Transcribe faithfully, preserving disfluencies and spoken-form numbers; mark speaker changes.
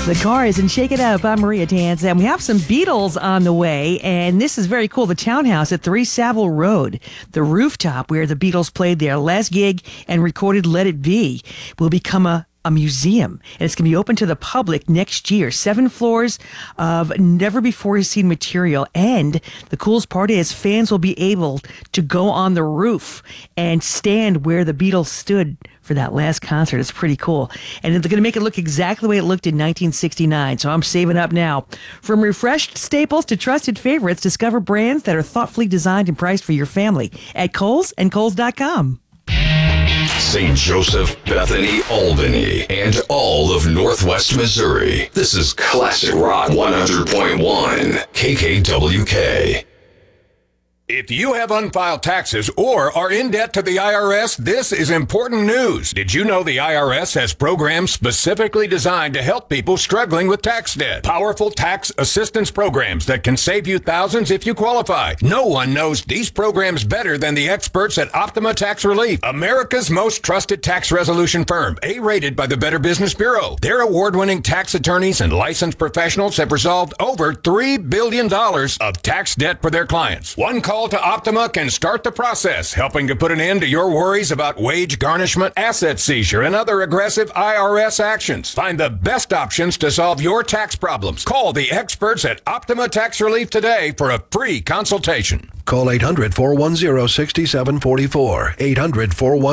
Speaker 1: The Cars and Shake It Up. I'm Maria Tans, and we have some Beatles on the way, and this is very cool. The Townhouse at three Savile Road, the rooftop where the Beatles played their last gig and recorded Let It Be, will become a a museum, and it's going to be open to the public next year. Seven floors of never-before-seen material, and the coolest part is fans will be able to go on the roof and stand where the Beatles stood for that last concert. It's pretty cool, and they're going to make it look exactly the way it looked in nineteen sixty-nine, so I'm saving up now. From refreshed staples to trusted favorites, discover brands that are thoughtfully designed and priced for your family at Kohl's and Kohl's dot com.
Speaker 2: Saint Joseph, Bethany, Albany, and all of Northwest Missouri. This is Classic Rock one hundred point one, K K W K.
Speaker 3: If you have unfiled taxes or are in debt to the I R S, this is important news. Did you know the I R S has programs specifically designed to help people struggling with tax debt? Powerful tax assistance programs that can save you thousands if you qualify. No one knows these programs better than the experts at Optima Tax Relief, America's most trusted tax resolution firm, A-rated by the Better Business Bureau. Their award-winning tax attorneys and licensed professionals have resolved over three billion dollars of tax debt for their clients. One call to Optima can start the process, helping to put an end to your worries about wage garnishment, asset seizure, and other aggressive I R S actions. Find the best options to solve your tax problems. Call the experts at Optima Tax Relief today for a free consultation.
Speaker 4: Call eight hundred, four one zero, six seven four four. eight hundred, four one zero